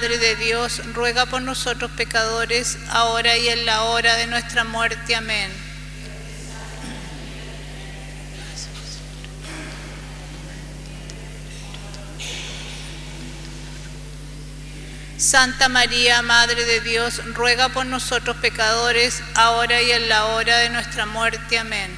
Madre de Dios, ruega por nosotros pecadores, ahora y en la hora de nuestra muerte. Amén. Santa María, Madre de Dios, ruega por nosotros pecadores, ahora y en la hora de nuestra muerte. Amén.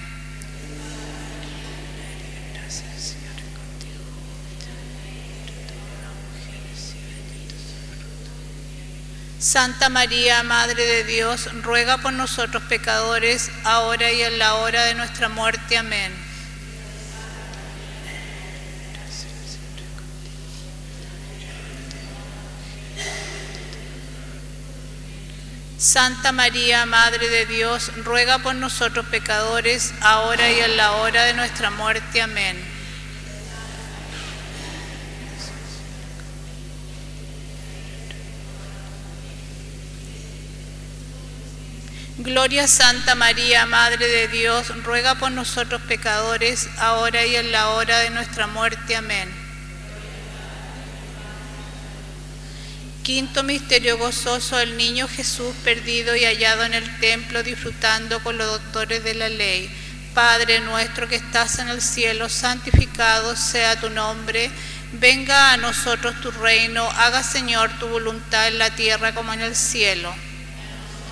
Santa María, Madre de Dios, ruega por nosotros pecadores, ahora y en la hora de nuestra muerte. Amén. Santa María, Madre de Dios, ruega por nosotros pecadores, ahora y en la hora de nuestra muerte. Amén. Gloria a Santa María, Madre de Dios, ruega por nosotros pecadores, ahora y en la hora de nuestra muerte. Amén. Quinto misterio gozoso, el niño Jesús perdido y hallado en el templo, disfrutando con los doctores de la ley. Padre nuestro que estás en el cielo, santificado sea tu nombre. Venga a nosotros tu reino, haga Señor tu voluntad en la tierra como en el cielo.